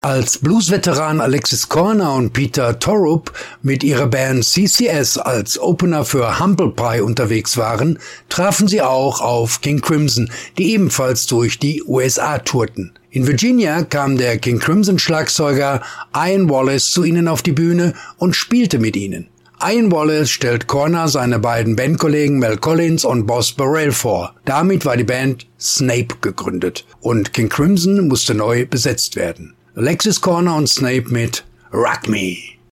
Als Blues-Veteran Alexis Korner und Peter Torrup mit ihrer Band CCS als Opener für Humble Pie unterwegs waren, trafen sie auch auf King Crimson, die ebenfalls durch die USA tourten. In Virginia kam der King Crimson-Schlagzeuger Ian Wallace zu ihnen auf die Bühne und spielte mit ihnen. Ian Wallace stellt Korner seine beiden Bandkollegen Mel Collins und Boz Burrell vor. Damit war die Band Snape gegründet und King Crimson musste neu besetzt werden. Alexis Korner und Snape mit Rock Me.